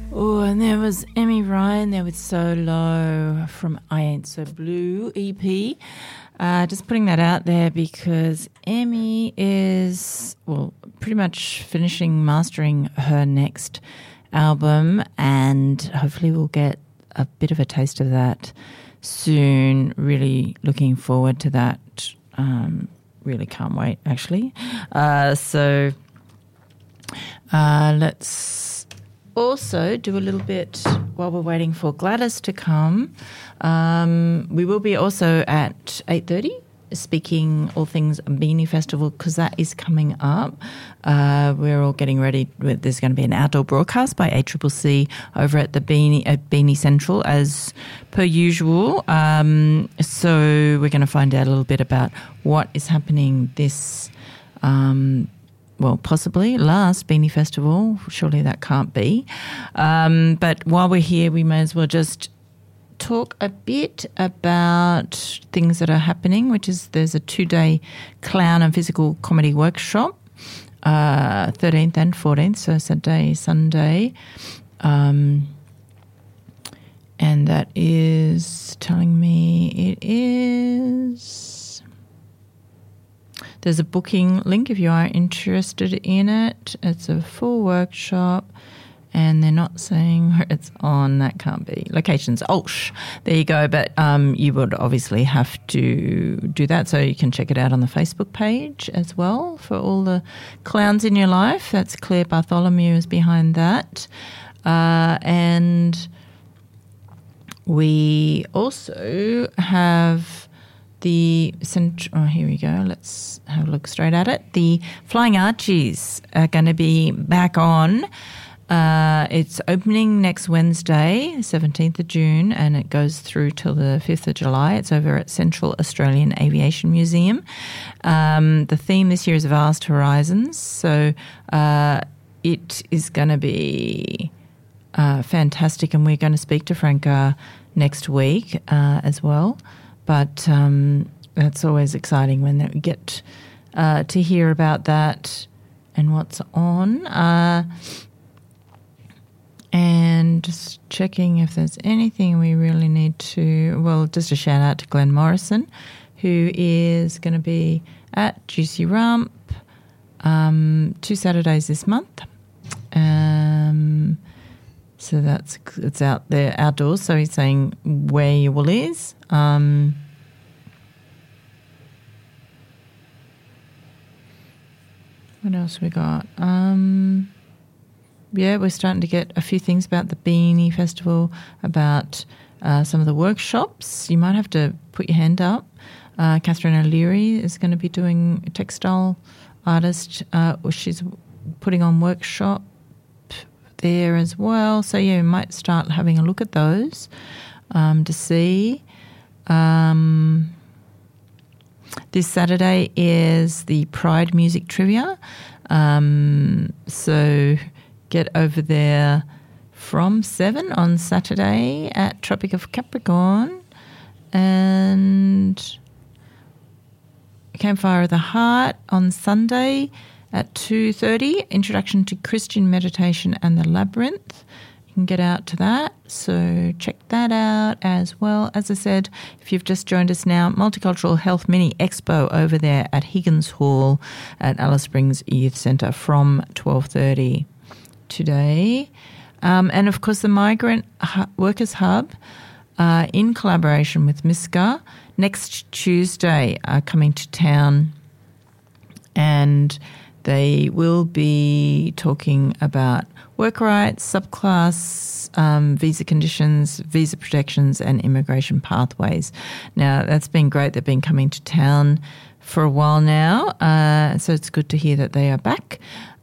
Oh, and there was Emmy Ryan there with So Low from I Ain't So Blue EP. Just putting that out there because Emmy is, well, pretty much finishing mastering her next album, and hopefully we'll get a bit of a taste of that soon. Really looking forward to that. Really can't wait, actually. So let's also do a little bit while we're waiting for Gladys to come. We will be also at 8:30 speaking all things Beanie Festival because that is coming up. We're all getting ready. There's going to be an outdoor broadcast by ACCC over at the Beanie Central as per usual. So we're going to find out a little bit about what is happening this possibly last Beanie Festival. Surely that can't be. But while we're here, we may as well just talk a bit about things that are happening, which is there's a 2-day clown and physical comedy workshop, 13th and 14th, so Saturday, Sunday. And that is telling me it is... There's a booking link if you are interested in it. It's a full workshop, and they're not saying where it's on. That can't be. Locations, there you go. But you would obviously have to do that, so you can check it out on the Facebook page as well for all the clowns in your life. That's Claire Bartholomew is behind that. And we also have... here we go. Let's have a look straight at it. The Flying Archies are going to be back on. It's opening next Wednesday, 17th of June, and it goes through till the 5th of July. It's over at Central Australian Aviation Museum. The theme this year is Vast Horizons, so it is going to be fantastic, and we're going to speak to Franca next week as well. But that's always exciting when we get to hear about that and what's on. And just checking if there's anything we really need to... Well, just a shout out to Glenn Morrison, who is going to be at Juicy Rump 2 Saturdays this month. So it's out there outdoors. So he's saying where your wool is. What else we got? We're starting to get a few things about the Beanie Festival, about some of the workshops. You might have to put your hand up. Catherine O'Leary is going to be doing a textile artist. She's putting on workshop there as well. So, you might start having a look at those to see. This Saturday is the Pride Music Trivia. So get over there from 7 on Saturday at Tropic of Capricorn. And Campfire of the Heart on Sunday at 2:30, Introduction to Christian Meditation and the Labyrinth. You can get out to that, so check that out as well. As I said, if you've just joined us now, Multicultural Health Mini Expo over there at Higgins Hall at Alice Springs Youth Centre from 12:30 today. And, of course, the Migrant Workers Hub, in collaboration with MISCA, next Tuesday are coming to town, and they will be talking about work rights, subclass, visa conditions, visa protections, and immigration pathways. Now, that's been great. They've been coming to town for a while now, so it's good to hear that they are back.